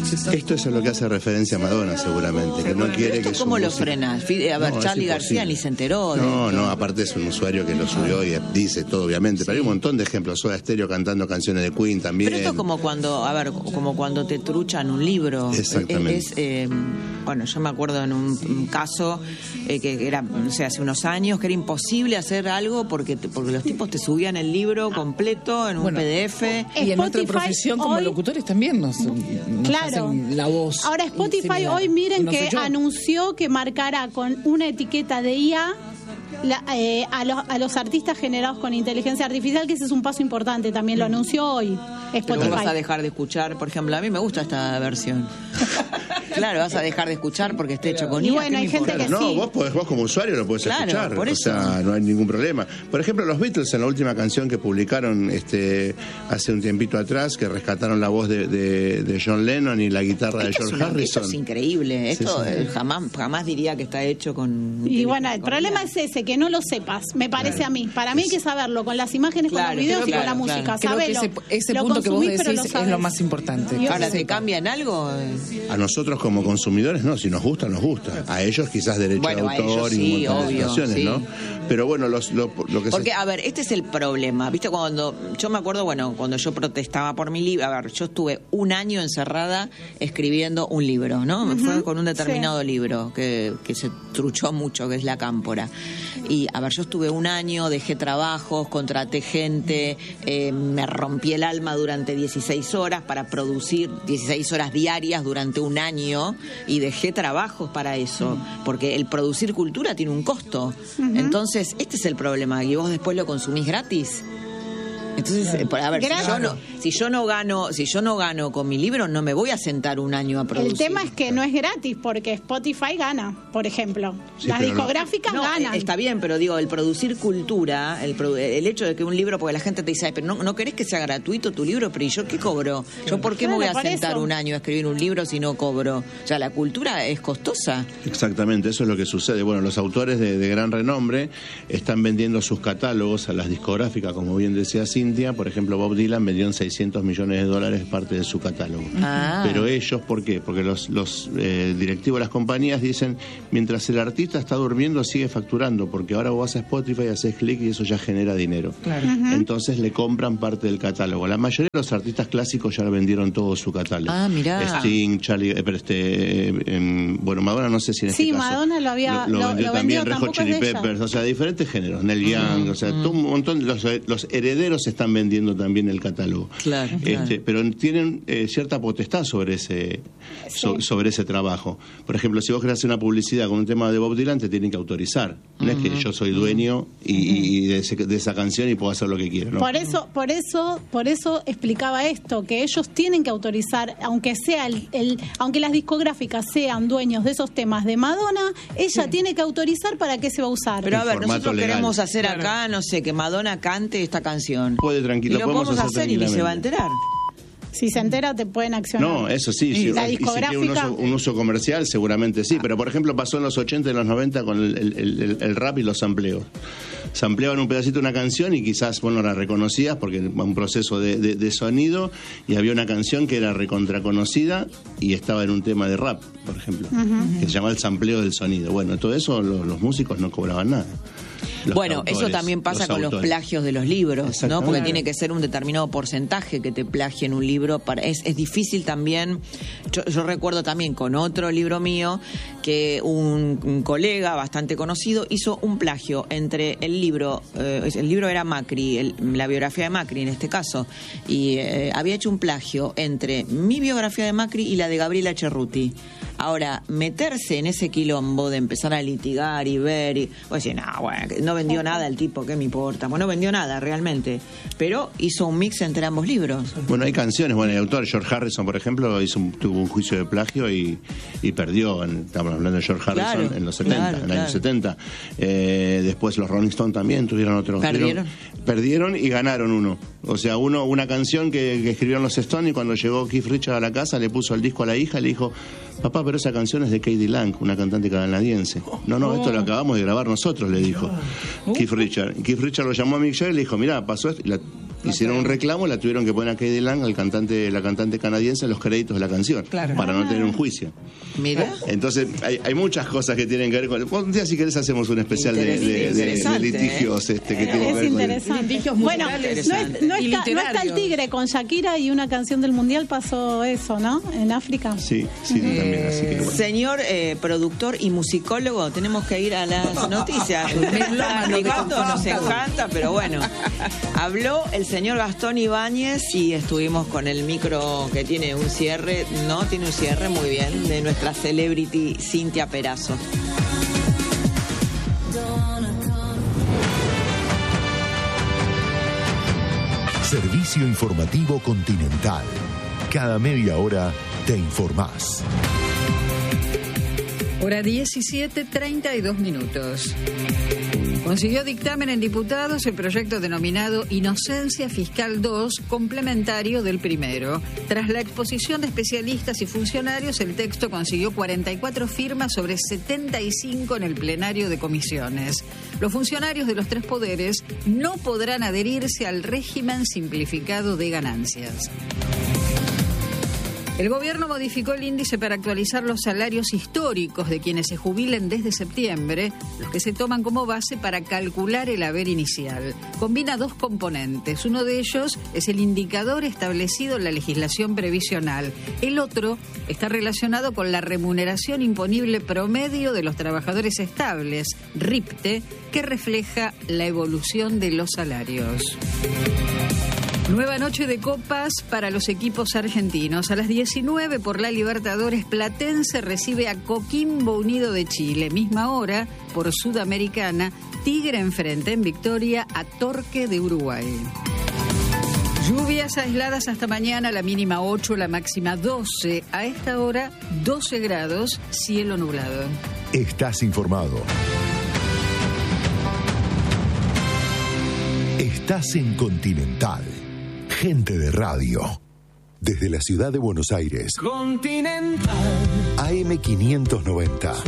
Esto es a lo que hace referencia a Madonna, seguramente, que no quiere que... ¿Cómo lo frenas? A ver, no, Charly García ni se enteró. No, aparte es un usuario que lo subió y dice todo, obviamente, pero hay un montón de ejemplos. Soda Stereo cantando canciones de Queen también. Pero esto como cuando te truchan un libro. Exactamente. Bueno, yo me acuerdo en un caso que era, no sé, hace unos años, que era imposible hacer algo porque los tipos te subían el libro completo en un PDF. Y en nuestra profesión como locutores también nos hacen la voz. Ahora Spotify hoy miren que anunció que marcará con una etiqueta de IA a los artistas generados con inteligencia artificial, que ese es un paso importante, también lo anunció hoy Spotify. Pero vas a dejar de escuchar, por ejemplo, a mí me gusta esta versión. Claro, vas a dejar de escuchar porque esté hecho con IA. Y bueno, hay gente que sí. Vos como usuario lo podés escuchar, por eso. O sea, no hay ningún problema. Por ejemplo, los Beatles en la última canción que publicaron hace un tiempito atrás, que rescataron la voz de John Lennon y la guitarra de George Harrison. Esto es increíble, esto jamás diría que está hecho con... Y bueno, el problema es ese, que no lo sepas, me parece a mí. Para mí hay que saberlo, con las imágenes, con los videos y con la música. Sabelo. Ese punto que vos decís es lo más importante. Ahora, ¿te cambian algo? A nosotros como consumidores no, si nos gusta, nos gusta. A ellos quizás derecho de autor y un montón de situaciones, ¿no? Pero bueno, lo que... Porque, a ver, este es el problema. ¿Viste? Yo me acuerdo, cuando yo protestaba por mi libro, a ver, yo estuve un año encerrada escribiendo un libro, ¿no? Fue con un determinado libro que se truchó mucho, que es La Cámpora. Y, a ver, yo estuve un año, dejé trabajos, contraté gente, me rompí el alma durante 16 horas para producir 16 horas diarias durante un año y dejé trabajos para eso, porque el producir cultura tiene un costo. Entonces, este es el problema, que vos después lo consumís gratis. Entonces, a ver, si yo no gano con mi libro, no me voy a sentar un año a producir. El tema es que no es gratis, porque Spotify gana, por ejemplo. Las discográficas ganan. Está bien, pero digo, el producir cultura, el hecho de que un libro, porque la gente te dice, ay, pero no querés que sea gratuito tu libro, pero ¿y yo qué cobro? ¿Yo por qué me voy a sentar un año a escribir un libro si no cobro? O sea, la cultura es costosa. Exactamente, eso es lo que sucede. Bueno, los autores de gran renombre están vendiendo sus catálogos a las discográficas, como bien decía Cintia. Por ejemplo, Bob Dylan vendió en $600 millones parte de su catálogo. Pero ellos, ¿por qué? Porque los directivos de las compañías dicen, mientras el artista está durmiendo sigue facturando, porque ahora vos vas a Spotify, haces clic y eso ya genera dinero. Claro. Entonces le compran parte del catálogo. La mayoría de los artistas clásicos ya lo vendieron todo su catálogo. Mirá. Sting, Charlie, Madonna no sé si en este caso. Sí, Madonna lo vendió también, Red Hot Chili Peppers, o sea, diferentes géneros, Neil Young, o sea, todo un montón, los herederos están vendiendo también el catálogo. Claro. Pero tienen cierta potestad sobre ese trabajo. Por ejemplo, si vos querés hacer una publicidad con un tema de Bob Dylan, te tienen que autorizar. No es que yo soy dueño y de esa canción y puedo hacer lo que quiero, ¿no? Por eso explicaba esto, que ellos tienen que autorizar, aunque sea aunque las discográficas sean dueños de esos temas de Madonna, ella tiene que autorizar para qué se va a usar. Pero a ver, nosotros queremos hacer acá, no sé, que Madonna cante esta canción. Puede, tranquilo, y lo podemos hacer y ni se va a enterar. Si se entera, te pueden accionar. No, eso sí. Y la discográfica... si tiene un uso comercial, seguramente sí. Pero, por ejemplo, pasó en los 80 y en los 90 con el rap y los sampleos. Sampleaban un pedacito de una canción y quizás vos no la reconocías porque era un proceso de sonido, y había una canción que era recontraconocida y estaba en un tema de rap, por ejemplo, que se llamaba el sampleo del sonido. Bueno, todo eso los músicos no cobraban nada. Eso también pasa con los plagios de los libros, ¿no? Porque tiene que ser un determinado porcentaje que te plagien un libro. Es difícil también. Yo recuerdo también con otro libro mío que un colega bastante conocido hizo un plagio entre el libro era Macri, la biografía de Macri en este caso, y había hecho un plagio entre mi biografía de Macri y la de Gabriela Cerruti. Ahora, meterse en ese quilombo de empezar a litigar y ver, y pues decir, no vendió nada el tipo, ¿qué me importa? Bueno, no vendió nada realmente, pero hizo un mix entre ambos libros. Bueno, hay canciones, el autor George Harrison, por ejemplo, tuvo un juicio de plagio y perdió, estamos hablando de George Harrison, en los 70, en años 70. Después los Rolling Stones también tuvieron otro. Perdieron y ganaron uno. O sea, una canción que escribieron los Stones, y cuando llegó Keith Richards a la casa le puso el disco a la hija y le dijo, papá, pero esa canción es de Katie Lang, una cantante canadiense. No, esto lo acabamos de grabar nosotros, le dijo Keith Richards. Keith Richards lo llamó a Mick Jagger y le dijo, mirá, pasó esto. hicieron un reclamo, la tuvieron que poner a Katie Lang, la cantante canadiense, en los créditos de la canción, para no tener un juicio. Mira. Entonces, hay muchas cosas que tienen que ver con... Un día, si querés, hacemos un especial de litigios que tienen que ver con... Litigios musicales. Bueno, no está el tigre con Shakira y una canción del Mundial pasó eso, ¿no? En África. Sí, también. Así que, bueno. Señor productor y musicólogo, tenemos que ir a las noticias. Nos encanta, pero bueno. Habló el señor Gastón Ibáñez y estuvimos con el micro que tiene un cierre, muy bien, de nuestra celebrity Cintia Perazo. Servicio informativo Continental. Cada media hora te informás. Hora 17:32. Consiguió dictamen en diputados el proyecto denominado Inocencia Fiscal 2, complementario del primero. Tras la exposición de especialistas y funcionarios, el texto consiguió 44 firmas sobre 75 en el plenario de comisiones. Los funcionarios de los tres poderes no podrán adherirse al régimen simplificado de ganancias. El gobierno modificó el índice para actualizar los salarios históricos de quienes se jubilen desde septiembre, los que se toman como base para calcular el haber inicial. Combina dos componentes. Uno de ellos es el indicador establecido en la legislación previsional. El otro está relacionado con la remuneración imponible promedio de los trabajadores estables, RIPTE, que refleja la evolución de los salarios. Nueva noche de copas para los equipos argentinos. A las 19 por la Libertadores, Platense recibe a Coquimbo Unido de Chile. Misma hora por Sudamericana, Tigre enfrenta en Victoria a Torque de Uruguay. Lluvias aisladas hasta mañana, la mínima 8, la máxima 12. A esta hora 12 grados, cielo nublado. Estás informado. Estás en Continental. Gente de radio. Desde la ciudad de Buenos Aires. Continental. AM 590.